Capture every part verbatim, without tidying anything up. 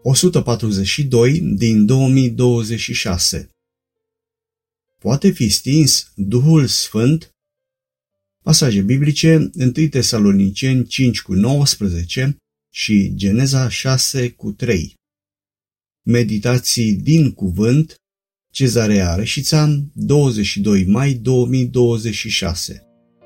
o sută patruzeci și doi din două mii douăzeci și șase. Poate fi stins Duhul Sfânt? Pasaje biblice: întâi Tesaloniceni cinci cu nouăsprezece și Geneza șase cu trei. Meditații din cuvânt, Cezarea Reșița, douăzeci și doi mai două mii douăzeci și șase.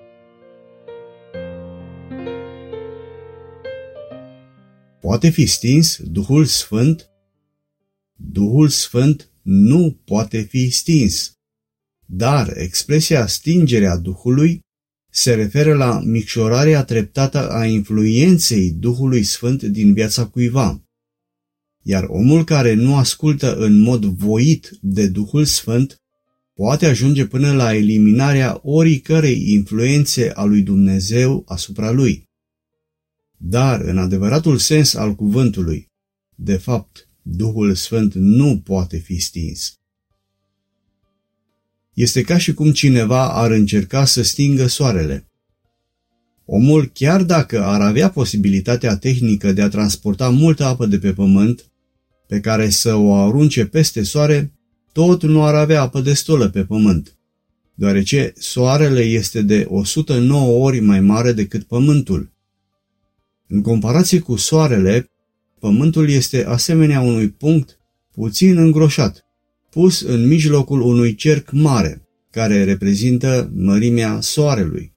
Poate fi stins Duhul Sfânt? Duhul Sfânt nu poate fi stins, dar expresia stingerea Duhului se referă la micșorarea treptată a influenței Duhului Sfânt din viața cuiva. Iar omul care nu ascultă în mod voit de Duhul Sfânt poate ajunge până la eliminarea oricărei influențe a lui Dumnezeu asupra lui. Dar, în adevăratul sens al cuvântului, de fapt, Duhul Sfânt nu poate fi stins. Este ca și cum cineva ar încerca să stingă soarele. Omul, chiar dacă ar avea posibilitatea tehnică de a transporta multă apă de pe pământ, pe care să o arunce peste soare, tot nu ar avea apă destulă pe pământ, deoarece soarele este de o sută nouă ori mai mare decât pământul. În comparație cu soarele, pământul este asemenea unui punct puțin îngroșat, pus în mijlocul unui cerc mare, care reprezintă mărimea soarelui.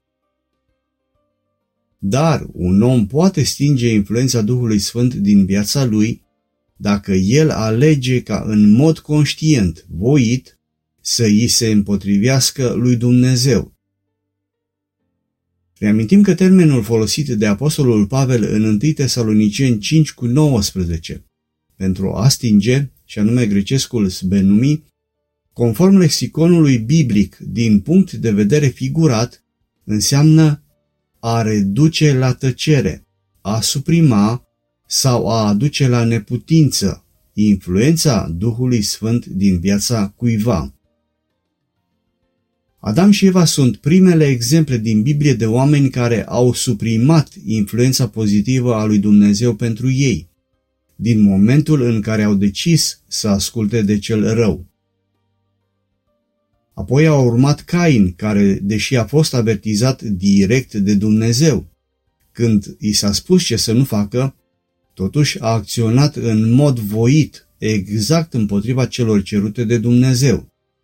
Dar un om poate stinge influența Duhului Sfânt din viața lui dacă el alege ca în mod conștient, voit, să îi se împotrivească lui Dumnezeu. Reamintim că termenul folosit de apostolul Pavel în întâi Tesaloniceni cinci cu nouăsprezece pentru a stinge, și anume grecescul sbenumi, conform lexiconului biblic din punct de vedere figurat, înseamnă a reduce la tăcere, a suprima sau a aduce la neputință influența Duhului Sfânt din viața cuiva. Adam și Eva sunt primele exemple din Biblie de oameni care au suprimat influența pozitivă a lui Dumnezeu pentru ei, din momentul în care au decis să asculte de cel rău. Apoi a urmat Cain, care, deși a fost avertizat direct de Dumnezeu, când i s-a spus ce să nu facă, totuși a acționat în mod voit, exact împotriva celor cerute de Dumnezeu.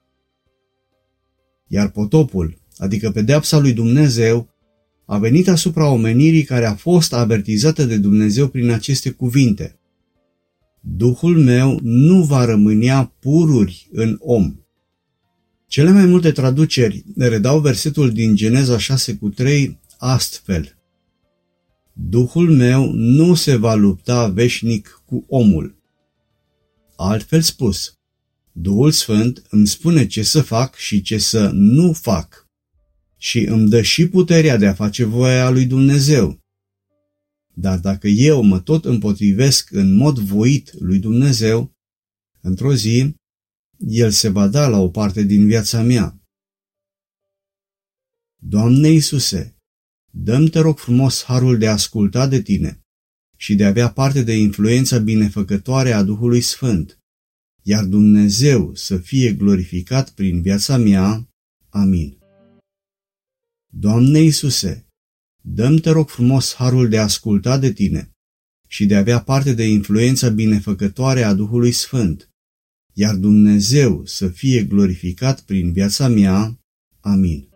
Iar potopul, adică pedeapsa lui Dumnezeu, a venit asupra omenirii care a fost avertizată de Dumnezeu prin aceste cuvinte: Duhul meu nu va rămânea pururi în om. Cele mai multe traduceri redau versetul din Geneza șase cu trei astfel: Duhul meu nu se va lupta veșnic cu omul. Altfel spus, Duhul Sfânt îmi spune ce să fac și ce să nu fac și îmi dă și puterea de a face voia lui Dumnezeu. Dar dacă eu mă tot împotrivesc în mod voit lui Dumnezeu, într-o zi, El se va da la o parte din viața mea. Doamne Iisuse, dă-mi, te rog frumos, harul de a asculta de Tine și de a avea parte de influența binefăcătoare a Duhului Sfânt, iar Dumnezeu să fie glorificat prin viața mea. Amin. Doamne Iisuse, dă-mi, te rog frumos, harul de a asculta de Tine și de a avea parte de influența binefăcătoare a Duhului Sfânt, iar Dumnezeu să fie glorificat prin viața mea. Amin.